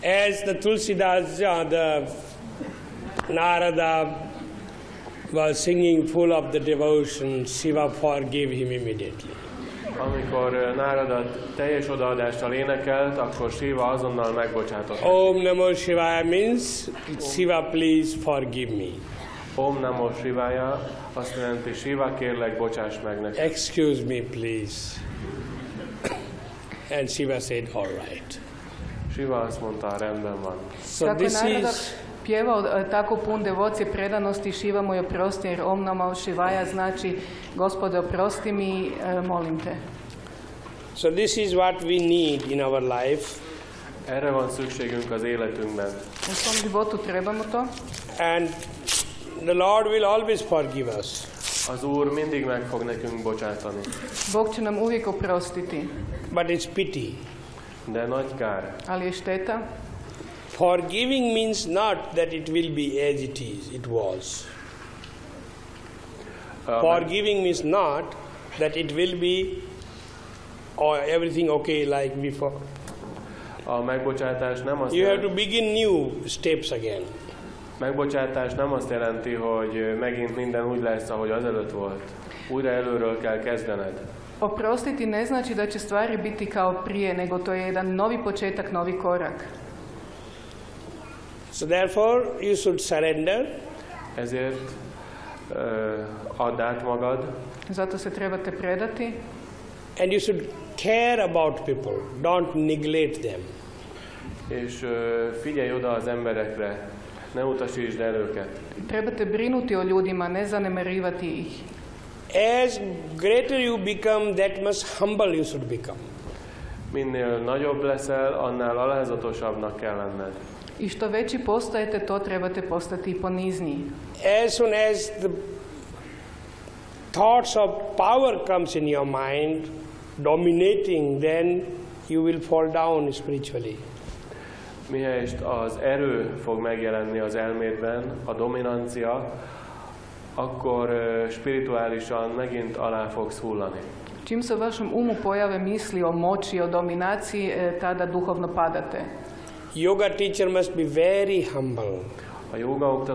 As the Tulsidas, the Narada was singing full of the devotion, Shiva forgave him immediately. Amikor Nárada teljes odaadással énekelt, akkor Shiva azonnal megbocsátott. Om Namo Shivaya means, Shiva please forgive me. Om Namo Shivaya azt jelenti, Shiva kérlek bocsáss meg nekem. Excuse me please. And Shiva said, all right. Shiva azt mondta, rendben van. So this is pjevao tako pun devocije, predanosti, Shiva mu je oprosti, jer Om Namo Shivaya znači Gospode oprosti mi, molim te. So this is what we need in our life. Erre van szükségünk az életünkben. U svom životu trebamo to. And the Lord will always forgive us. Az Úr mindig meg fog nekünk bocsátani. Bog će nam uvijek oprostiti. But it's pity. De nagy kár. Ali je šteta. Forgiving means not that it will be as it was. Forgiving means not that it will be everything okay like before. A megbocsátás nem azt You have jelenti, to begin new steps again. megbocsátás nem azt jelenti, hogy megint minden úgy lesz, ahogy azelőtt volt. Újra előről kell kezdened. Oprostiti ne znači da će stvari biti kao prije, nego to je jedan novi početak, novi korak. So therefore you should surrender. Ezért add át magad. Zato se trebate predati. And you should care about people. Don't neglect them. És figyelj oda az emberekre. Ne utasítsd el őket. Trebate brinuti o ljudima, ne zanemarivati ih. As greater you become, that much humble you should become. Minél nagyobb leszel, annál alázatosabbnak kell lenned. I što veći postajete, to trebate postati i ponizniji. As soon as the thoughts of power comes in your mind, dominating, then you will fall down spiritually. Mihelyest az erő fog megjelenni az elmédben, a dominancia, akkor spirituálisan megint alá fogsz hullani. Čim se u vašem umu pojave misli o moći, o dominaciji, tada duhovno padate. Yoga teacher must be very humble. A jóga